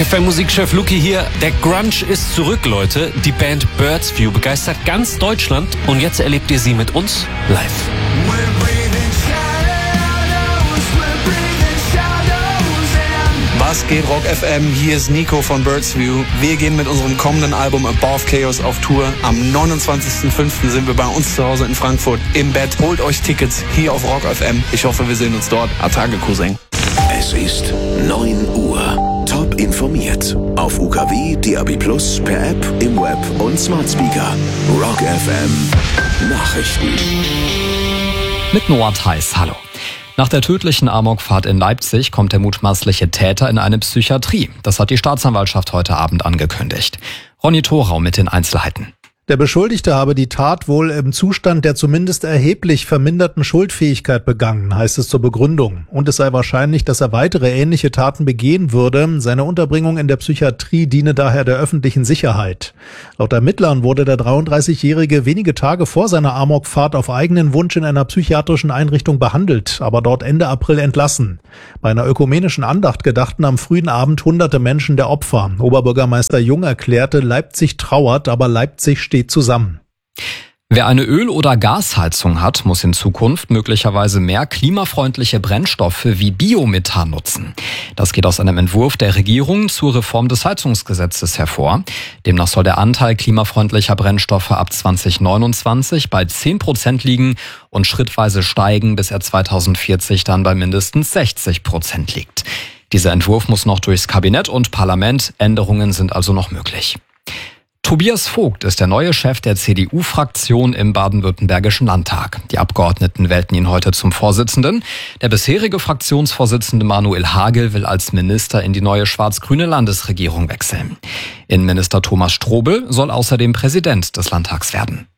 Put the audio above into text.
FM Musikchef Luki hier. Der Grunge ist zurück, Leute. Die Band Birds View begeistert ganz Deutschland und jetzt erlebt ihr sie mit uns live. Was geht, Rock FM? Hier ist Nico von Birds View. Wir gehen mit unserem kommenden Album Above Chaos auf Tour. Am 29.05. sind wir bei uns zu Hause in Frankfurt im Bett. Holt euch Tickets hier auf Rock FM. Ich hoffe, wir sehen uns dort. Atage, Cousin. Es ist 9 Uhr. Top informiert. Auf UKW, DAB+, per App, im Web und Smart Speaker. Rock FM Nachrichten. Mit Noah Theis, hallo. Nach der tödlichen Amokfahrt in Leipzig kommt der mutmaßliche Täter in eine Psychiatrie. Das hat die Staatsanwaltschaft heute Abend angekündigt. Ronny Thorau mit den Einzelheiten. Der Beschuldigte habe die Tat wohl im Zustand der zumindest erheblich verminderten Schuldfähigkeit begangen, heißt es zur Begründung. Und es sei wahrscheinlich, dass er weitere ähnliche Taten begehen würde. Seine Unterbringung in der Psychiatrie diene daher der öffentlichen Sicherheit. Laut Ermittlern wurde der 33-Jährige wenige Tage vor seiner Amokfahrt auf eigenen Wunsch in einer psychiatrischen Einrichtung behandelt, aber dort Ende April entlassen. Bei einer ökumenischen Andacht gedachten am frühen Abend hunderte Menschen der Opfer. Oberbürgermeister Jung erklärte, Leipzig trauert, aber Leipzig steht zusammen. Wer eine Öl- oder Gasheizung hat, muss in Zukunft möglicherweise mehr klimafreundliche Brennstoffe wie Biomethan nutzen. Das geht aus einem Entwurf der Regierung zur Reform des Heizungsgesetzes hervor. Demnach soll der Anteil klimafreundlicher Brennstoffe ab 2029 bei 10% liegen und schrittweise steigen, bis er 2040 dann bei mindestens 60% liegt. Dieser Entwurf muss noch durchs Kabinett und Parlament. Änderungen sind also noch möglich. Tobias Vogt ist der neue Chef der CDU-Fraktion im baden-württembergischen Landtag. Die Abgeordneten wählten ihn heute zum Vorsitzenden. Der bisherige Fraktionsvorsitzende Manuel Hagel will als Minister in die neue schwarz-grüne Landesregierung wechseln. Innenminister Thomas Strobel soll außerdem Präsident des Landtags werden.